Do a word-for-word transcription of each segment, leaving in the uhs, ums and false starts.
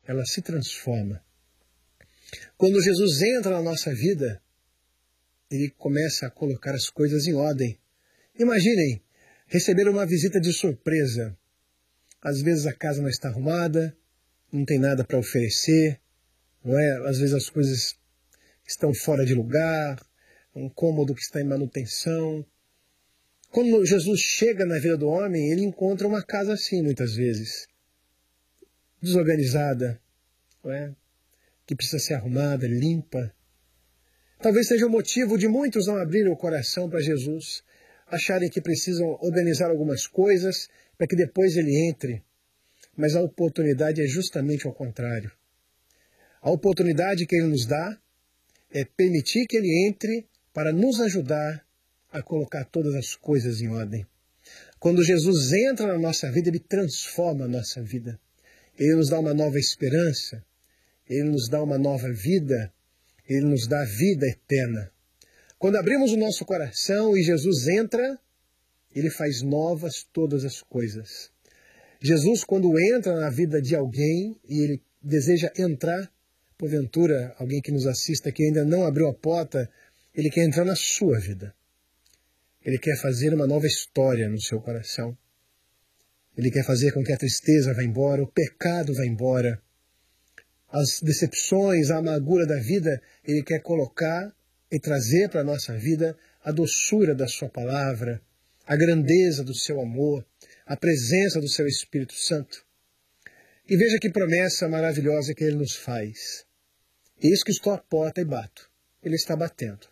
ela se transforma. Quando Jesus entra na nossa vida, ele começa a colocar as coisas em ordem. Imaginem, receber uma visita de surpresa. Às vezes a casa não está arrumada, não tem nada para oferecer, não é? Às vezes as coisas estão fora de lugar, um cômodo que está em manutenção. Quando Jesus chega na vida do homem, ele encontra uma casa assim, muitas vezes, desorganizada, não é? Que precisa ser arrumada, limpa. Talvez seja o motivo de muitos não abrirem o coração para Jesus, acharem que precisam organizar algumas coisas para que depois ele entre. Mas a oportunidade é justamente ao contrário. A oportunidade que ele nos dá é permitir que ele entre para nos ajudar a colocar todas as coisas em ordem. Quando Jesus entra na nossa vida, ele transforma a nossa vida. Ele nos dá uma nova esperança, ele nos dá uma nova vida, ele nos dá vida eterna. Quando abrimos o nosso coração e Jesus entra, ele faz novas todas as coisas. Jesus, quando entra na vida de alguém e ele deseja entrar, porventura, alguém que nos assista que ainda não abriu a porta, ele quer entrar na sua vida. Ele quer fazer uma nova história no seu coração. Ele quer fazer com que a tristeza vá embora, o pecado vá embora, as decepções, a amargura da vida, ele quer colocar e trazer para a nossa vida a doçura da sua palavra, a grandeza do seu amor, a presença do seu Espírito Santo. E veja que promessa maravilhosa que ele nos faz. Eis que estou à porta e bato. Ele está batendo.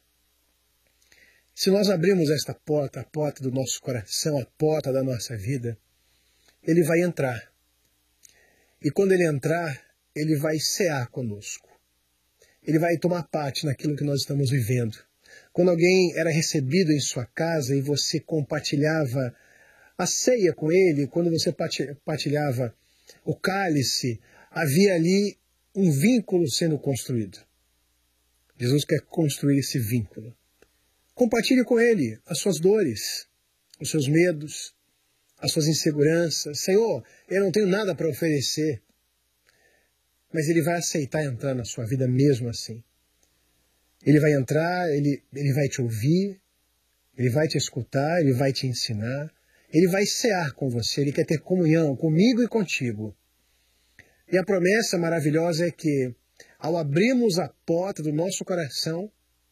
Se nós abrirmos esta porta, a porta do nosso coração, a porta da nossa vida, ele vai entrar. E quando ele entrar, ele vai cear conosco. Ele vai tomar parte naquilo que nós estamos vivendo. Quando alguém era recebido em sua casa e você compartilhava a ceia com ele, quando você partilhava o cálice, havia ali um vínculo sendo construído. Jesus quer construir esse vínculo. Compartilhe com ele as suas dores, os seus medos, as suas inseguranças. Senhor, eu não tenho nada para oferecer. Mas ele vai aceitar entrar na sua vida mesmo assim. Ele vai entrar, ele, ele vai te ouvir, ele vai te escutar, ele vai te ensinar, ele vai cear com você, ele quer ter comunhão comigo e contigo. E a promessa maravilhosa é que, ao abrirmos a porta do nosso coração,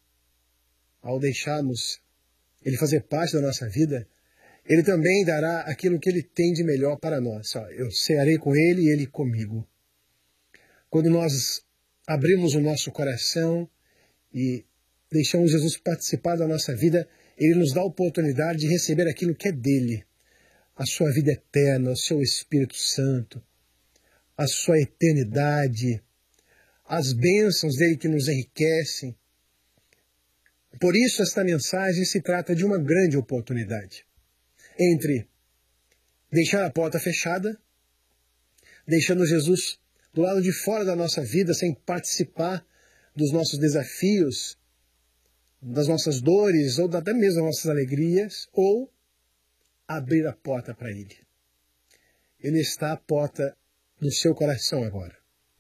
ao deixarmos ele fazer parte da nossa vida, ele também dará aquilo que ele tem de melhor para nós. Eu cearei com ele e ele comigo. Quando nós abrimos o nosso coração e deixamos Jesus participar da nossa vida, ele nos dá a oportunidade de receber aquilo que é dele. A sua vida eterna, o seu Espírito Santo, a sua eternidade, as bênçãos dele que nos enriquecem. Por isso esta mensagem se trata de uma grande oportunidade. Entre deixar a porta fechada, deixando Jesus do lado de fora da nossa vida, sem participar dos nossos desafios, das nossas dores, ou até mesmo das nossas alegrias, ou abrir a porta para ele. Ele está à porta do seu coração agora.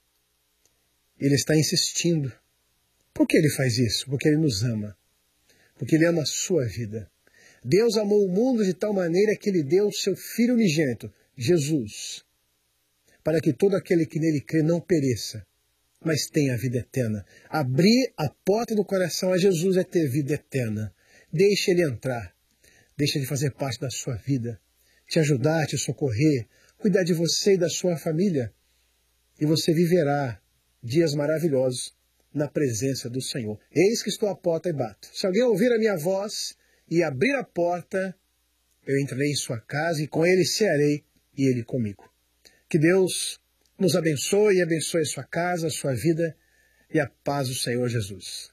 Ele está insistindo. Por que ele faz isso? Porque ele nos ama. Porque ele ama a sua vida. Deus amou o mundo de tal maneira que ele deu o seu Filho unigênito, Jesus, para que todo aquele que nele crê não pereça, mas tenha a vida eterna. Abrir a porta do coração a Jesus é ter vida eterna. Deixe ele entrar. Deixe ele fazer parte da sua vida, te ajudar, te socorrer, cuidar de você e da sua família. E você viverá dias maravilhosos na presença do Senhor. Eis que estou à porta e bato. Se alguém ouvir a minha voz e abrir a porta, eu entrarei em sua casa e com ele cearei e ele comigo. Que Deus nos abençoe e abençoe a sua casa, a sua vida e a paz do Senhor Jesus.